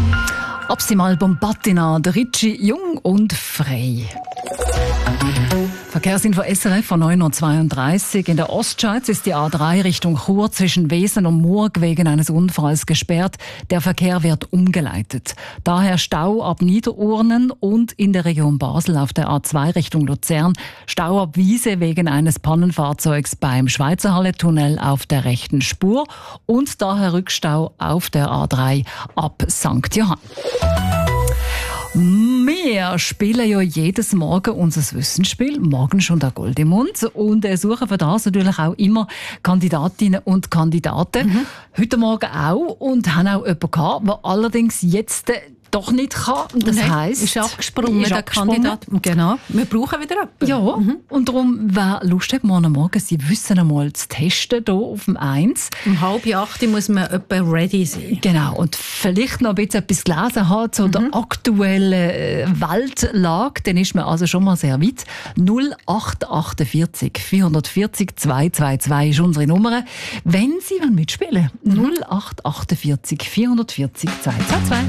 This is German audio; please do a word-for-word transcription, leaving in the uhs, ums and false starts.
Ab seinem Album Patina, der Ritchie jung und frei. Verkehrsinfo S R F von neun Uhr zweiunddreißig. In der Ostschweiz ist die A drei Richtung Chur zwischen Wesen und Murg wegen eines Unfalls gesperrt. Der Verkehr wird umgeleitet. Daher Stau ab Niederurnen und in der Region Basel auf der A zwei Richtung Luzern. Stau ab Wiese wegen eines Pannenfahrzeugs beim Schweizerhalle-Tunnel auf der rechten Spur. Und daher Rückstau auf der A drei ab Sankt Johann. Wir spielen ja jedes Morgen unser Wissensspiel, morgen schon der Gold im Mund, und suchen für das natürlich auch immer Kandidatinnen und Kandidaten. Mhm. Heute Morgen auch, und haben auch jemanden gehabt, der allerdings jetzt doch nicht kann. Das Nein, heisst, ist abgesprungen, ist der abgesprungen. Kandidat. Genau. Wir brauchen wieder jemanden. Ja, mhm. Und darum wäre lustig, morgen Morgen Sie wissen einmal zu testen hier auf dem eins. Um halb acht muss man etwa ready sein. Genau, und vielleicht noch ein bisschen etwas gelesen haben zu mhm. der aktuellen Weltlage, dann ist man also schon mal sehr weit. null acht achtundvierzig vierhundertvierzig zweihundertzweiundzwanzig ist unsere Nummer. Wenn Sie mitspielen wollen, null acht achtundvierzig vierhundertvierzig zweihundertzweiundzwanzig.